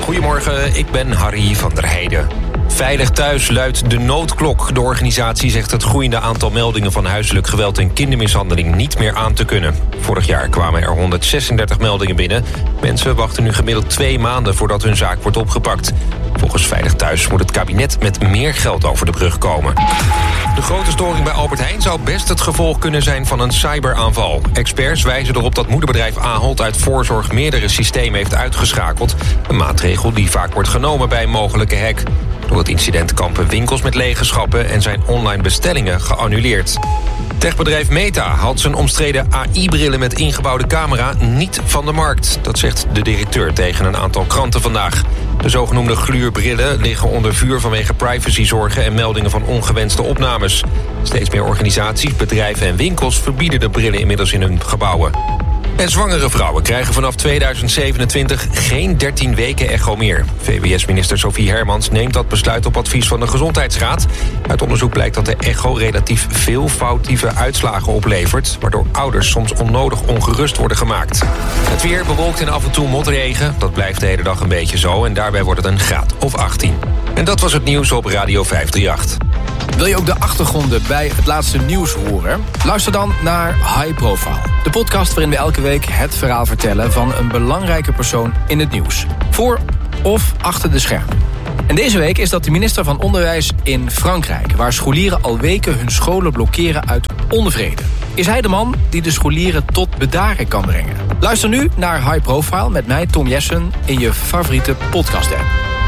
Goedemorgen, ik ben Harry van der Heijden. Veilig thuis luidt de noodklok. De organisatie zegt het groeiende aantal meldingen van huiselijk geweld en kindermishandeling niet meer aan te kunnen. Vorig jaar kwamen er 136 meldingen binnen. Mensen wachten nu gemiddeld 2 maanden voordat hun zaak wordt opgepakt. Volgens Veilig Thuis moet het kabinet met meer geld over de brug komen. De grote storing bij Albert Heijn zou best het gevolg kunnen zijn van een cyberaanval. Experts wijzen erop dat moederbedrijf Ahold uit voorzorg meerdere systemen heeft uitgeschakeld. Een maatregel die vaak wordt genomen bij een mogelijke hack. Door het incident kampen winkels met lege schappen en zijn online bestellingen geannuleerd. Techbedrijf Meta haalt zijn omstreden AI-brillen met ingebouwde camera niet van de markt. Dat zegt de directeur tegen een aantal kranten vandaag. De zogenoemde gluurbrillen liggen onder vuur vanwege privacyzorgen en meldingen van ongewenste opnames. Steeds meer organisaties, bedrijven en winkels verbieden de brillen inmiddels in hun gebouwen. En zwangere vrouwen krijgen vanaf 2027 geen 13 weken echo meer. VWS-minister Sophie Hermans neemt dat besluit op advies van de Gezondheidsraad. Uit onderzoek blijkt dat de echo relatief veel foutieve uitslagen oplevert, waardoor ouders soms onnodig ongerust worden gemaakt. Het weer bewolkt en af en toe motregen. Dat blijft de hele dag een beetje zo en daarbij wordt het een graad of 18. En dat was het nieuws op Radio 538. Wil je ook de achtergronden bij het laatste nieuws horen? Luister dan naar High Profile. De podcast waarin we elke week het verhaal vertellen van een belangrijke persoon in het nieuws. Voor of achter de schermen. En deze week is dat de minister van Onderwijs in Frankrijk, waar scholieren al weken hun scholen blokkeren uit onvrede. Is hij de man die de scholieren tot bedaren kan brengen? Luister nu naar High Profile met mij, Tom Jessen, in je favoriete podcast-app.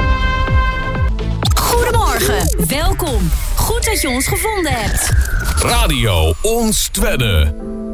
Goedemorgen, welkom. Goed dat je ons gevonden hebt. Radio Ons Twedde.